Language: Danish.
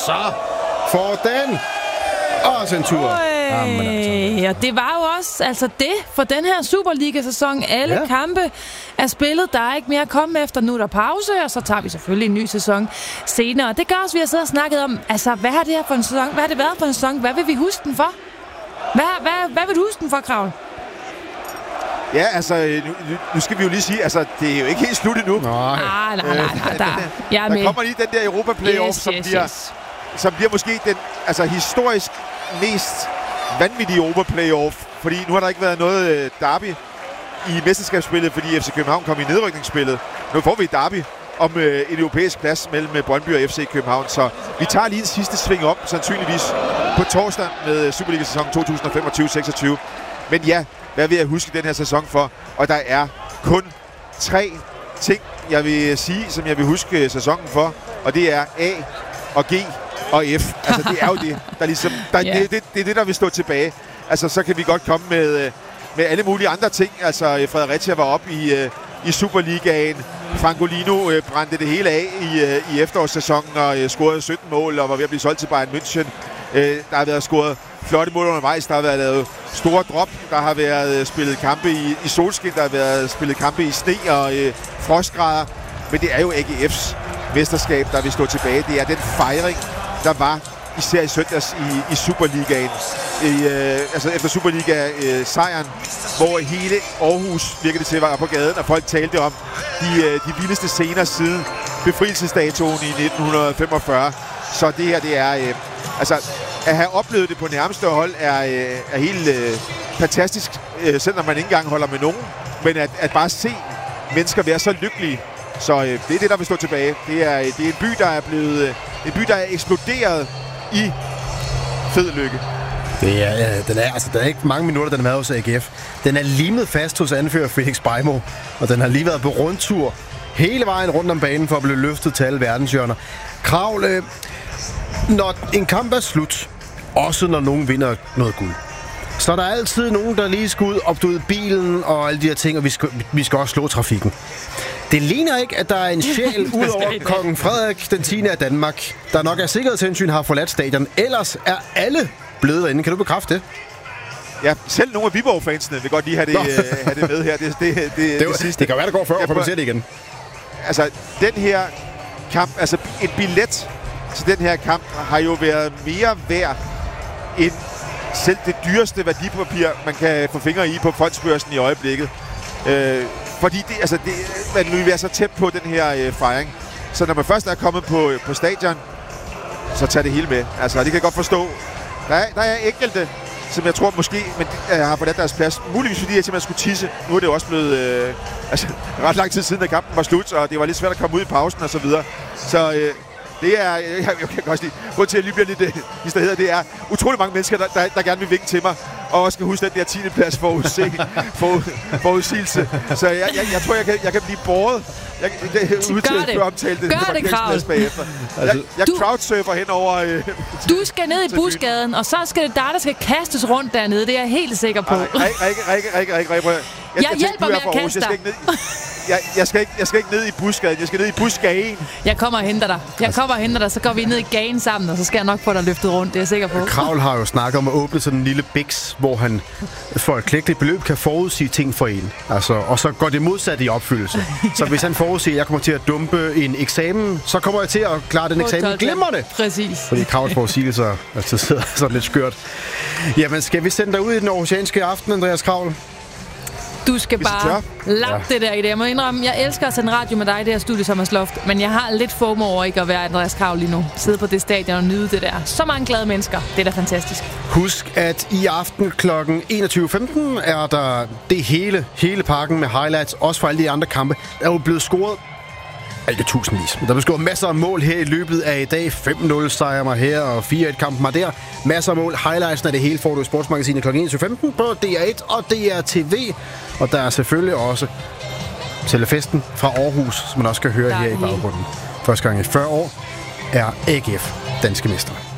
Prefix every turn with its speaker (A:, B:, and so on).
A: så får den også en tur.
B: Ja, det var jo også det for den her Superliga-sæson. Alle kampe er spillet. Der er ikke mere at komme efter. Nu er der pause, og så tager vi selvfølgelig en ny sæson senere. Det gør også, vi har siddet og snakket om, hvad har det her for en sæson? Hvad har det været for en sæson? Hvad vil vi huske den for? Hvad vil du huske den for, Kravl?
C: Ja, nu skal vi jo lige sige, det er jo ikke helt slut endnu.
B: Nej.
C: Der kommer lige den der Europa-playoff, som bliver måske den historisk mest vanvittige Europa-playoff. Fordi nu har der ikke været noget derby i mesterskabsspillet, fordi FC København kom i nedrykningsspillet. Nu får vi et derby om en europæisk plads mellem Brøndby og FC København. Så vi tager lige en sidste sving op, sandsynligvis på torsdag med Superliga-sæson 2025-26. Men ja, hvad vil jeg huske den her sæson for? Og der er kun 3 ting, jeg vil sige, som jeg vil huske sæsonen for. Og det er A og G og F. Det er jo det, der ligesom... Det er det, der vil stå tilbage. Så kan vi godt komme med alle mulige andre ting. Fredericia var op i Superligaen. Francolino brændte det hele af i efterårssæsonen og scorede 17 mål og var ved at blive solgt til Bayern München. Der har været scoret flotte mål undervejs. Der har været lavet store drop. Der har været spillet kampe i solskin. Der har været spillet kampe i sne og frostgrader. Men det er jo AGF's mesterskab, der vil stå tilbage. Det er den fejring, der var især i søndags i Superligaen. Efter Superliga-sejren, hvor hele Aarhus virkede det til var på gaden, og folk talte om de vildeste scener siden befrielsesdatoen i 1945. Så det her, det er... at have oplevet det på nærmeste hold er helt fantastisk, selvom man ikke engang holder med nogen. Men at bare se mennesker være så lykkelige, så det er det, der vil stå tilbage. Det er en by, der er blevet... En by, der er eksploderet i fed lykke.
A: Den er ikke mange minutter, den har været hos AGF. Den er limet fast hos anfører Felix Beijmo, og den har lige været på rundtur hele vejen rundt om banen for at blive løftet til alle verdenshjørner. Kravl, når en kamp er slut, også når nogen vinder noget guld, så er der altid nogen, der lige skal ud, opdude bilen og alle de her ting, og vi skal også slå trafikken. Det ligner ikke, at der er en sjæl ud over kongen Frederik den 10. af Danmark, der nok af sikkerhedshensyn har forladt stadion. Ellers er alle blevet derinde. Kan du bekræfte det?
C: Ja, selv nogle af Viborg-fansene vil godt lige have det med her.
A: Det kan være, der går før, for du ser det igen.
C: Den her kamp, et billet til den her kamp har jo været mere værd end selv det dyreste værdipapir, man kan få fingre i på fondsbørsen i øjeblikket. Fordi man vil være så tæt på den her fejring. Så når man først er kommet på stadion, så tager det hele med. Det kan jeg godt forstå. Der er enkelte, som jeg tror måske har forladt deres plads. Muligvis fordi jeg simpelthen skulle tisse. Nu er det jo også blevet ret lang tid siden, at kampen var slut, og det var lidt svært at komme ud i pausen og så videre. Så det er, jeg kan godt lide, grund til at lige bliver lidt distraheret, det er utrolig mange mennesker, der gerne vil vinke til mig, og også skal huske den der 10. plads forudsigelse. Så jeg tror, jeg kan blive båret.
B: Gør det, Kravl.
C: Jeg crowdsurfer henover.
B: Du skal ned i busgaden, og så skal det dig, der skal kastes rundt dernede. Det er jeg helt sikker på.
C: Rikke.
B: Jeg hjælper med at kaste dig.
C: Jeg skal ikke ned i busgaden. Jeg skal ned i busgaden.
B: Jeg kommer og henter dig. Så går vi ned i gaden sammen, og så skal jeg nok få dig løftet rundt. Det er jeg sikker på.
A: Kravl har jo snakket om at åbne sådan en lille biks, hvor han for et klægteligt beløb kan forudsige ting for en. Og så går det modsatte i opfyldelse. Så hvis han forudsiger, at jeg kommer til at dumpe en eksamen, så kommer jeg til at klare den eksamen glimrende.
B: Præcis.
A: Fordi Kravls forudsigelser altid sidder sådan lidt skørt. Jamen, skal vi sende dig ud i den aarhusianske aften, Andreas Kravl?
B: Du skal bare lade det der i det. Jeg må indrømme, jeg elsker at sende radio med dig i det her studie, Thomas Loft, men jeg har lidt FOMO over ikke at være Andreas Kravl lige nu. Sidde på det stadion og nyde det der. Så mange glade mennesker. Det er da fantastisk.
A: Husk, at i aften kl. 21.15 er der det hele pakken med highlights, også for alle de andre kampe. Der er jo blevet scoret alt det tusindvis. Der blev scoret masser af mål her i løbet af i dag. 5-0 sejrer mig her, og 4-1-kampen mig der. Masser af mål. Highlights af det hele får du i Sportsmagasinet kl. 21.15 på DR1 og DRTV. Og der er selvfølgelig også telefesten fra Aarhus, som man også kan høre her i baggrunden. Første gang i 40 år er AGF danske mestre.